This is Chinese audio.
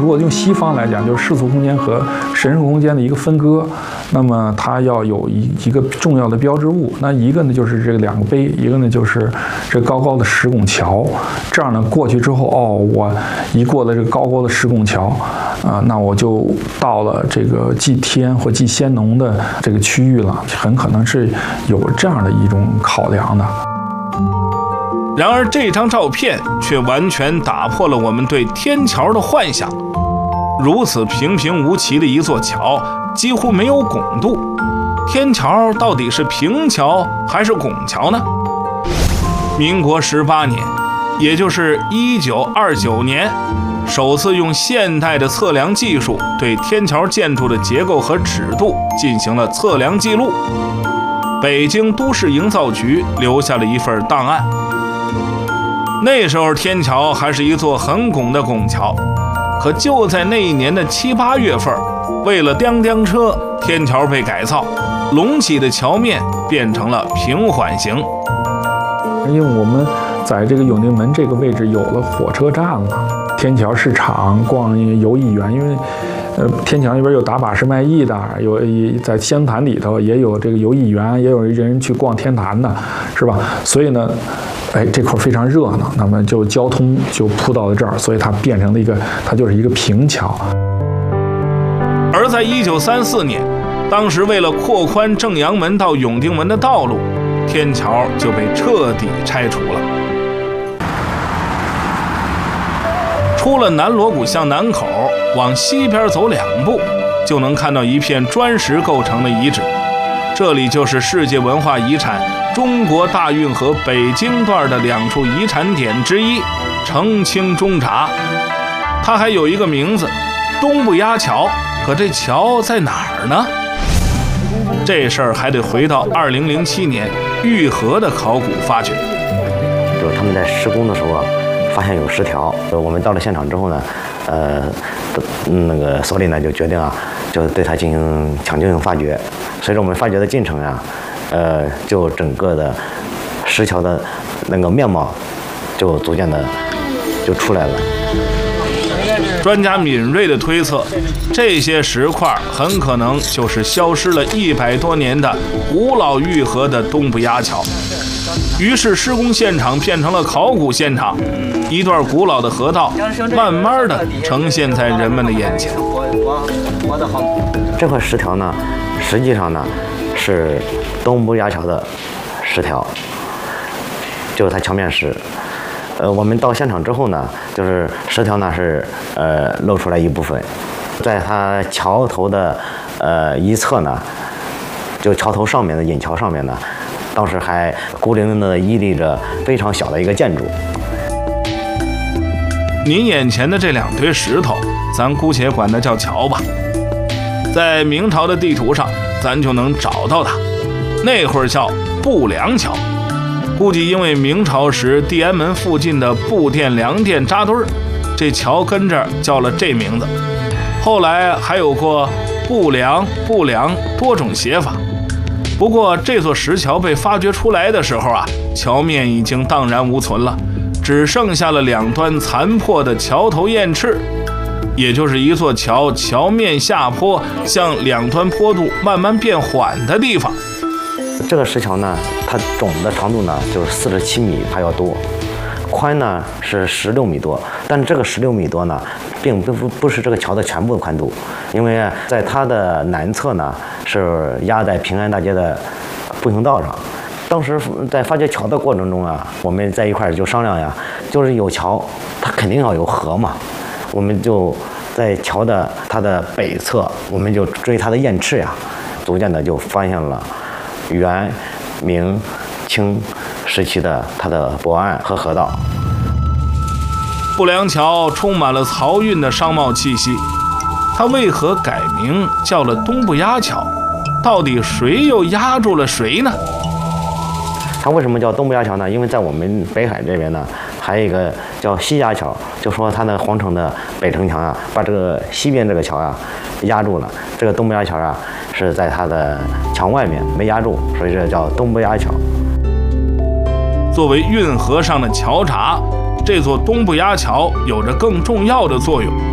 如果用西方来讲，就是世俗空间和神圣空间的一个分割，那么它要有一个重要的标志物。那一个呢就是这两个碑，一个呢就是这高高的石拱桥。这样呢过去之后，我一过了这个高高的石拱桥，那我就到了这个祭天或祭先农的这个区域了，很可能是有这样的一种考量的。 然而这张照片却完全打破了我们对天桥的幻想。如此平平无奇的一座桥，几乎没有拱度，天桥到底是平桥还是拱桥呢？民国18年，也就是1929年，首次用现代的测量技术对天桥建筑的结构和尺度进行了测量记录。北京都市营造局留下了一份档案。那时候天桥还是一座很拱的拱桥，可就在那一年的7、8月份，为了叮叮车，天桥被改造，隆起的桥面变成了平缓型。 因为我们在这个永定门这个位置有了火车站了，天桥市场逛游艺园，因为天桥那边有打把式卖艺的，有在仙坛里头也有这个游艺园，也有人去逛天坛的，是吧？所以呢，这块非常热闹，那么就交通就铺到了这儿，所以它变成了它就是一个平桥。 而在1934年，当时为了扩宽正阳门到永定门的道路，天桥就被彻底拆除了。出了南锣鼓巷南口，往西边走2步，就能看到一片砖石构成的遗址。这里就是世界文化遗产中国大运河北京段的2处遗产点之一——澄清中闸。它还有一个名字——东部鸭桥。可这桥在哪儿呢？这事儿还得回到2007年玉河的考古发掘。 就是他们在施工的时候发现有石条，我们到了现场之后呢，那个所里呢就决定就对它进行抢救性发掘。随着我们发掘的进程就整个的石桥的那个面貌就逐渐的就出来了。 专家敏锐地推测，这些石块很可能就是消失了100多年的古老玉河的东部鸭桥。于是施工现场变成了考古现场，一段古老的河道慢慢地呈现在人们的眼前。 这块石条呢，实际上呢是东部鸭桥的石条，就是它桥面石。我们到现场之后呢，就是石条呢是露出来一部分，在它桥头的一侧呢，就桥头上面的引桥上面呢，当时还孤零零的屹立着非常小的一个建筑。 您眼前的这2堆石头，咱姑且管它叫桥吧。在明朝的地图上，咱就能找到它。那会儿叫布良桥，估计因为明朝时地安门附近的布店、粮店扎堆儿，这桥跟着叫了这名字。后来还有过布良多种写法。不过这座石桥被发掘出来的时候桥面已经荡然无存了，只剩下了2端残破的桥头堰翅，也就是一座桥面下坡向2端坡度慢慢变缓的地方。 这个石桥呢，它总的长度呢就是47米还要多，宽呢是16米多，但这个16米多呢，并不是这个桥的全部宽度，因为在它的南侧呢是压在平安大街的步行道上。当时在发掘桥的过程中我们在一块儿就商量就是有桥，它肯定要有河嘛，我们就在桥的它的北侧，我们就追它的堰翅逐渐的就发现了元、明、清时期的它的泊岸和河道。 布良桥充满了漕运的商贸气息，它为何改名叫了东部鸭桥？到底谁又压住了谁呢？ 它为什么叫东部鸭桥呢？因为在我们北海这边呢，还有一个叫西鸭桥，就说它的皇城的北城墙把这个西边这个桥压住了。这个东部鸭桥是在它的墙外面没压住，所以这叫东部鸭桥。 作为运河上的桥闸，这座东部鸭桥有着更重要的作用。